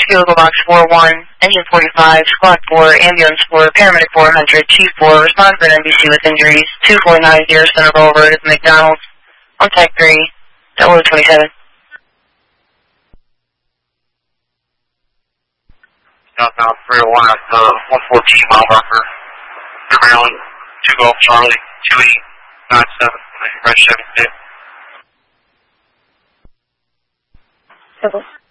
Vehicle Box 41, Engine 45, Squad 4, Ambulance 4, Paramedic 400, Chief 4, respond for an NBC with injuries, 2490 Center Boulevard at the McDonald's, on Tech 3, 0027. Southbound 301 at the 114 mile marker. Maryland, 2 Golf Charlie, 2897, Red Chevy State.